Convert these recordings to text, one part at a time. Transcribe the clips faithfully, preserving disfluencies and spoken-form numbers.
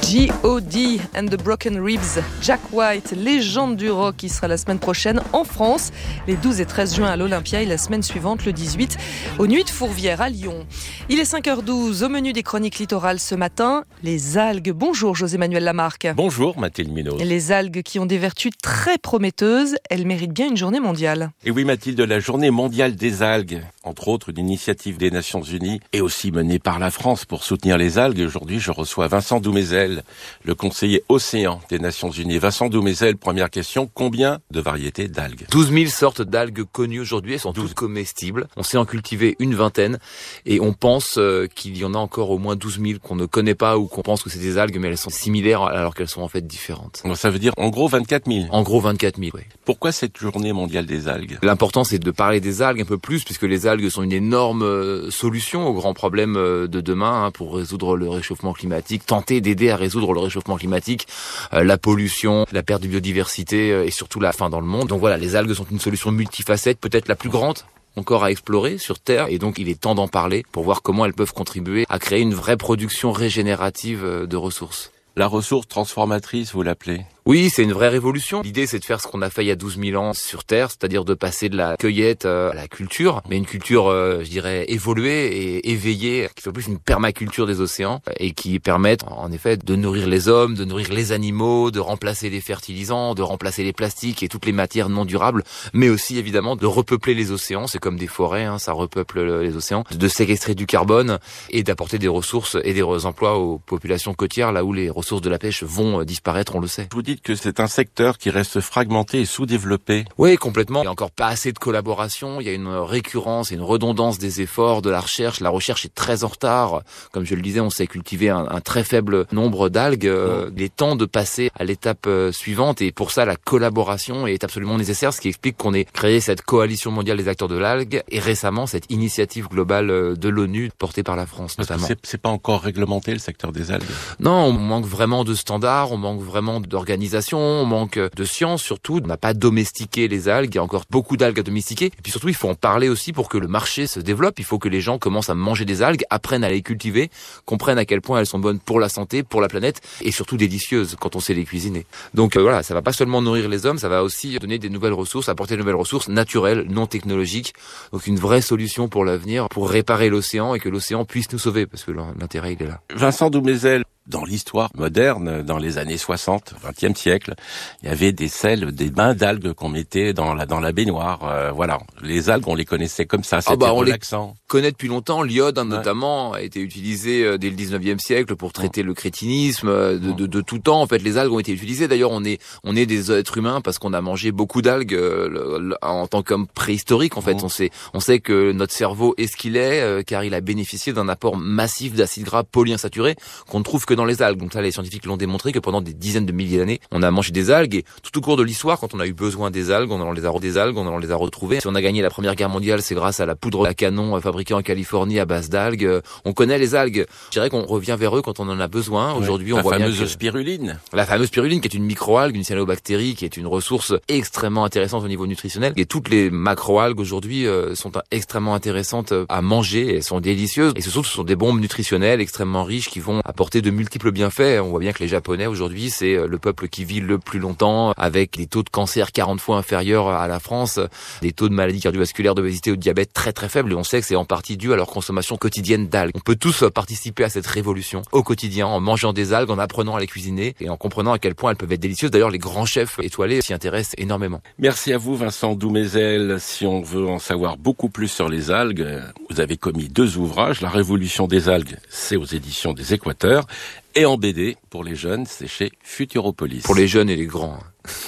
G O D and the Broken Ribs, Jack White, légende du rock, qui sera la semaine prochaine en France, les douze et treize juin à l'Olympia et la semaine suivante, le dix-huit, aux Nuits de Fourvière à Lyon. Il est cinq heures douze, au menu des chroniques littorales ce matin, les algues. Bonjour José-Manuel Lamarque. Bonjour Mathilde Minaud. Les algues qui ont des vertus très prometteuses, elles méritent bien une journée mondiale. Et oui Mathilde, la journée mondiale des algues, entre autres une initiative des Nations Unies et aussi menée par la France pour soutenir les algues. Aujourd'hui, je reçois Vincent Doumézel, le conseiller océan des Nations Unies. Vincent Doumézel, première question, combien de variétés d'algues ? douze mille sortes d'algues connues aujourd'hui, elles sont toutes comestibles. On sait en cultiver une vingtaine et on pense euh, qu'il y en a encore au moins douze mille qu'on ne connaît pas ou qu'on pense que c'est des algues, mais elles sont similaires alors qu'elles sont en fait différentes. Donc ça veut dire en gros vingt-quatre mille. En gros vingt-quatre mille, oui. Pourquoi cette journée mondiale des algues ? L'important c'est de parler des algues un peu plus, puisque les algues sont une énorme euh, solution aux grands problèmes euh, de demain hein, pour résoudre le réchauffement climatique, tenter d'aider à résoudre le réchauffement climatique, euh, la pollution, la perte de biodiversité euh, et surtout la faim dans le monde. Donc voilà, les algues sont une solution multifacette, peut-être la plus grande encore à explorer sur Terre, et donc il est temps d'en parler pour voir comment elles peuvent contribuer à créer une vraie production régénérative de ressources. La ressource transformatrice, vous l'appelez ? Oui, c'est une vraie révolution. L'idée, c'est de faire ce qu'on a fait il y a douze mille ans sur Terre, c'est-à-dire de passer de la cueillette à la culture, mais une culture, euh, je dirais, évoluée et éveillée, qui fait plus une permaculture des océans, et qui permettent, en effet, de nourrir les hommes, de nourrir les animaux, de remplacer les fertilisants, de remplacer les plastiques et toutes les matières non durables, mais aussi, évidemment, de repeupler les océans. C'est comme des forêts, hein, ça repeuple les océans, de séquestrer du carbone et d'apporter des ressources et des emplois aux populations côtières, là où les ressources de la pêche vont disparaître, on le sait. Vous dites que c'est un secteur qui reste fragmenté et sous-développé. Oui, complètement. Il n'y a encore pas assez de collaboration, il y a une récurrence et une redondance des efforts de la recherche. La recherche est très en retard. Comme je le disais, on sait cultiver un, un très faible nombre d'algues. Euh, il est temps de passer à l'étape euh, suivante, et pour ça, la collaboration est absolument nécessaire, ce qui explique qu'on ait créé cette coalition mondiale des acteurs de l'algue et récemment cette initiative globale de l'ONU portée par la France Parce notamment. que c'est, c'est pas encore réglementé le secteur des algues. Non, on manque vraiment de standards, on manque vraiment d'organisation, on manque de science surtout. On n'a pas domestiqué les algues, il y a encore beaucoup d'algues à domestiquer. Et puis surtout, il faut en parler aussi pour que le marché se développe. Il faut que les gens commencent à manger des algues, apprennent à les cultiver, comprennent à quel point elles sont bonnes pour la santé, pour la planète, et surtout délicieuses quand on sait les cuisiner. Donc euh, voilà, ça va pas seulement nourrir les hommes, ça va aussi donner des nouvelles ressources, apporter de nouvelles ressources naturelles, non technologiques. Donc une vraie solution pour l'avenir, pour réparer l'océan et que l'océan puisse nous sauver, parce que l'intérêt il est là. Vincent Doumézel, dans l'histoire moderne, dans les années soixante, vingtième siècle, il y avait des sels, des bains d'algues qu'on mettait dans la dans la baignoire. Euh, voilà, les algues, on les connaissait comme ça, c'était ah bah, relaxant. On les connaît depuis longtemps. L'iode, hein, ouais. notamment, a été utilisé euh, dès le dix-neuvième siècle pour traiter le crétinisme euh, de, de, de tout temps. En fait, les algues ont été utilisées. D'ailleurs, on est on est des êtres humains parce qu'on a mangé beaucoup d'algues euh, le, le, en tant qu'homme préhistorique. En fait, mmh. on sait on sait que notre cerveau est ce qu'il est euh, car il a bénéficié d'un apport massif d'acides gras polyinsaturés qu'on ne trouve que dans les algues. Donc là, les scientifiques l'ont démontré que pendant des dizaines de milliers d'années, on a mangé des algues, et tout au cours de l'histoire, quand on a eu besoin des algues, on les a des algues, on les a retrouvées. Si on a gagné la Première Guerre mondiale, c'est grâce à la poudre à canon fabriquée en Californie à base d'algues. On connaît les algues. Je dirais qu'on revient vers eux quand on en a besoin. Aujourd'hui, ouais, on voit bien que... La fameuse que... spiruline. La fameuse spiruline, qui est une microalgue, une cyanobactérie, qui est une ressource extrêmement intéressante au niveau nutritionnel. Et toutes les macroalgues aujourd'hui euh, sont extrêmement intéressantes à manger, elles sont délicieuses. Et surtout, ce sont des bombes nutritionnelles extrêmement riches qui vont apporter de multiples bienfaits. On voit bien que les Japonais aujourd'hui, c'est le peuple qui vit le plus longtemps, avec des taux de cancer quarante fois inférieurs à la France, des taux de maladies cardiovasculaires, d'obésité ou de diabète très très faibles, et on sait que c'est en partie dû à leur consommation quotidienne d'algues. On peut tous participer à cette révolution au quotidien en mangeant des algues, en apprenant à les cuisiner et en comprenant à quel point elles peuvent être délicieuses. D'ailleurs, les grands chefs étoilés s'y intéressent énormément. Merci à vous, Vincent Doumézel. Si on veut en savoir beaucoup plus sur les algues, vous avez commis deux ouvrages. La Révolution des algues, c'est aux éditions des Équateurs. Et en B D, pour les jeunes, c'est chez Futuropolis. Pour les jeunes et les grands.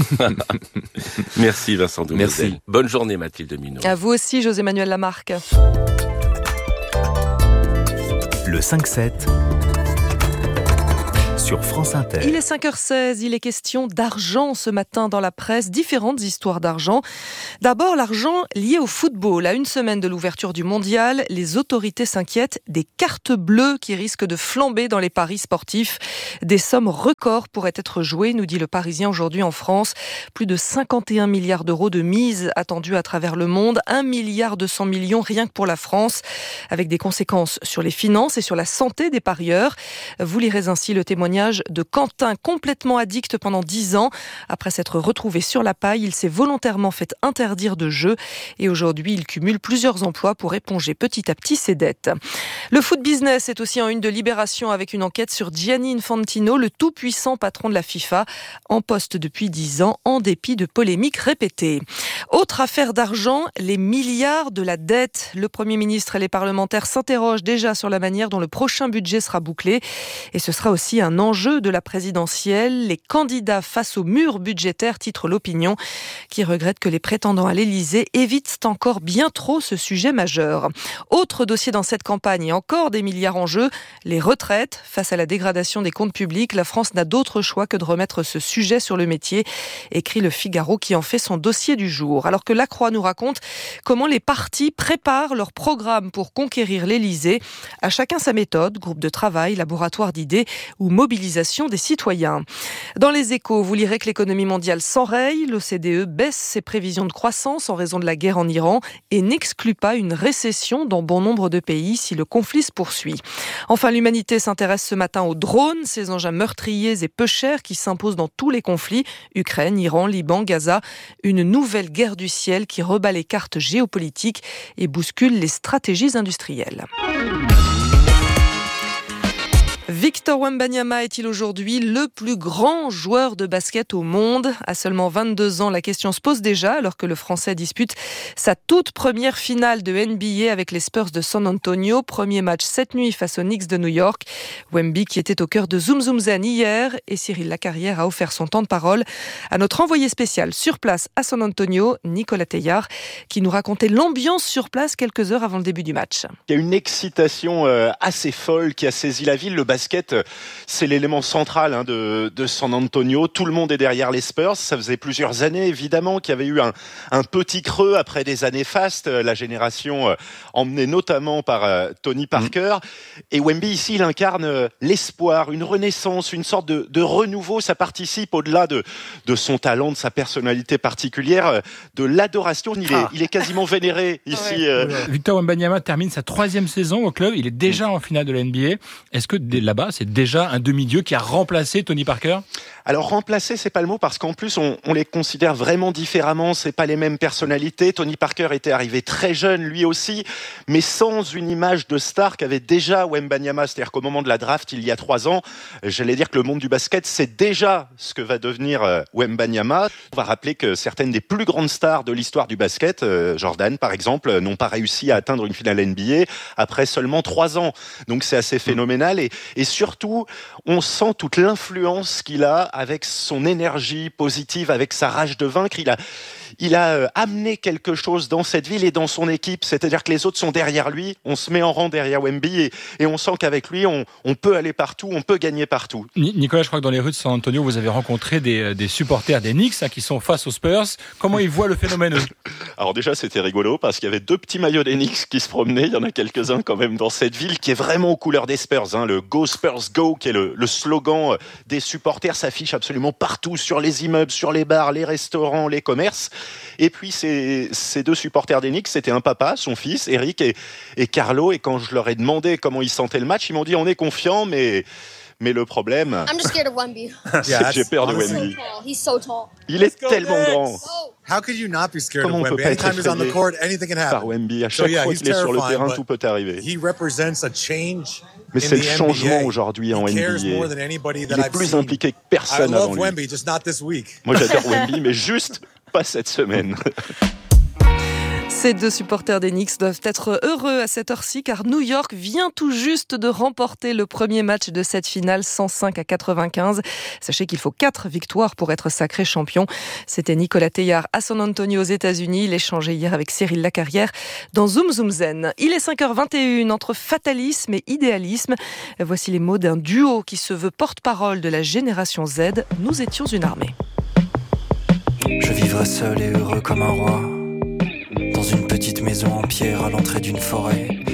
Merci Vincent Doumézel. Merci. Bonne journée Mathilde Minaud. À vous aussi José-Manuel Lamarque. Le cinq sept sur France Inter. Il est cinq heures seize, il est question d'argent ce matin dans la presse, différentes histoires d'argent. D'abord, l'argent lié au football. À une semaine de l'ouverture du mondial, les autorités s'inquiètent des cartes bleues qui risquent de flamber dans les paris sportifs. Des sommes records pourraient être jouées, nous dit le Parisien aujourd'hui en France. Plus de cinquante et un milliards d'euros de mise attendus à travers le monde, un milliard deux cents millions rien que pour la France, avec des conséquences sur les finances et sur la santé des parieurs. Vous lirez ainsi le témoignage témoignage de Quentin, complètement addict pendant dix ans. Après s'être retrouvé sur la paille, il s'est volontairement fait interdire de jeu et aujourd'hui il cumule plusieurs emplois pour éponger petit à petit ses dettes. Le foot business est aussi en une de Libération avec une enquête sur Gianni Infantino, le tout-puissant patron de la FIFA, en poste depuis dix ans en dépit de polémiques répétées. Autre affaire d'argent, les milliards de la dette. Le Premier ministre et les parlementaires s'interrogent déjà sur la manière dont le prochain budget sera bouclé. Et ce sera aussi un enjeu de la présidentielle. Les candidats face au mur budgétaire, titre l'Opinion, qui regrette que les prétendants à l'Élysée évitent encore bien trop ce sujet majeur. Autre dossier dans cette campagne et encore des milliards en jeu, les retraites. Face à la dégradation des comptes publics, la France n'a d'autre choix que de remettre ce sujet sur le métier, écrit Le Figaro qui en fait son dossier du jour. Alors que La Croix nous raconte comment les partis préparent leur programme pour conquérir l'Élysée. À chacun sa méthode, groupe de travail, laboratoire d'idées ou mobilisation des citoyens. Dans les Échos, vous lirez que l'économie mondiale s'enraye. L'O C D E baisse ses prévisions de croissance en raison de la guerre en Iran et n'exclut pas une récession dans bon nombre de pays si le conflit se poursuit. Enfin, l'humanité s'intéresse ce matin aux drones, ces engins meurtriers et peu chers qui s'imposent dans tous les conflits, Ukraine, Iran, Liban, Gaza. Une nouvelle guerre du ciel qui rebat les cartes géopolitiques et bouscule les stratégies industrielles. Victor Wembanyama est-il aujourd'hui le plus grand joueur de basket au monde ? À seulement vingt-deux ans, la question se pose déjà alors que le Français dispute sa toute première finale de N B A avec les Spurs de San Antonio. Premier match cette nuit face aux Knicks de New York. Wemby qui était au cœur de Zoom Zoom Zen hier et Cyril Lacarrière a offert son temps de parole à notre envoyé spécial sur place à San Antonio, Nicolas Teillard, qui nous racontait l'ambiance sur place quelques heures avant le début du match. Il y a une excitation euh, assez folle qui a saisi la ville. Le basket, c'est l'élément central hein, de, de San Antonio. Tout le monde est derrière les Spurs. Ça faisait plusieurs années, évidemment, qu'il y avait eu un, un petit creux après des années fastes. La génération euh, emmenée notamment par euh, Tony Parker. Mmh. Et Wemby, ici, il incarne euh, l'espoir, une renaissance, une sorte de, de renouveau. Ça participe au-delà de, de son talent, de sa personnalité particulière, euh, de l'adoration. Il est, ah. il est quasiment vénéré ici. Ouais. Euh... Victor Wembanyama termine sa troisième saison au club. Il est déjà mmh. en finale de la N B A. Est-ce que là-bas, c'est déjà un demi-dieu qui a remplacé Tony Parker ? Alors remplacer, c'est pas le mot parce qu'en plus on, on les considère vraiment différemment. C'est pas les mêmes personnalités. Tony Parker était arrivé très jeune, lui aussi, mais sans une image de star qu'avait déjà Wembanyama. C'est-à-dire qu'au moment de la draft, il y a trois ans, j'allais dire que le monde du basket, c'est déjà ce que va devenir euh, Wembanyama. On va rappeler que certaines des plus grandes stars de l'histoire du basket, euh, Jordan par exemple, n'ont pas réussi à atteindre une finale N B A après seulement trois ans. Donc c'est assez phénoménal et, et surtout, on sent toute l'influence qu'il a avec son énergie positive, avec sa rage de vaincre. Il a, il a euh, amené quelque chose dans cette ville et dans son équipe. C'est-à-dire que les autres sont derrière lui. On se met en rang derrière Wemby et, et on sent qu'avec lui, on, on peut aller partout, on peut gagner partout. Nicolas, je crois que dans les rues de San Antonio, vous avez rencontré des, des supporters des Knicks hein, qui sont face aux Spurs. Comment ils voient le phénomène, eux ? Alors déjà, c'était rigolo parce qu'il y avait deux petits maillots des Knicks qui se promenaient. Il y en a quelques-uns quand même dans cette ville qui est vraiment aux couleurs des Spurs. Hein. Le Go Spurs Go, qui est le, le slogan des supporters, s'affiche absolument partout, sur les immeubles, sur les bars, les restaurants, les commerces. Et puis ces, ces deux supporters des Knicks, c'était un papa, son fils, Eric et, et Carlo. Et quand je leur ai demandé comment ils sentaient le match, ils m'ont dit on est confiants, mais... Mais le problème, I'm just scared of Wemby. c'est que j'ai peur de Wemby. He's so tall. Il est tellement grand. How could you not be scared Comment of on peut Wemby? pas être Anytime he's on the effrayé court, anything can happen. par Wemby. À chaque So, yeah, fois he's qu'il est sur le terrifying, terrain, tout peut arriver. He represents a change. Mais c'est in le the changement N B A. aujourd'hui en He N B A. cares more than anybody that Il est I've plus seen. impliqué que I personne avant love lui. Wemby, just not this week. Moi j'adore Wemby, mais juste pas cette semaine. Ces deux supporters des Knicks doivent être heureux à cette heure-ci car New York vient tout juste de remporter le premier match de cette finale cent cinq à quatre-vingt-quinze. Sachez qu'il faut quatre victoires pour être sacré champion. C'était Nicolas Teillard à San Antonio aux États-Unis. Il échangeait hier avec Cyril Lacarrière dans Zoom Zoom Zen. Il est cinq heures vingt et une entre fatalisme et idéalisme. Voici les mots d'un duo qui se veut porte-parole de la génération Z. Nous étions une armée. Je vivrai seul et heureux comme un roi, dans une petite maison en pierre à l'entrée d'une forêt.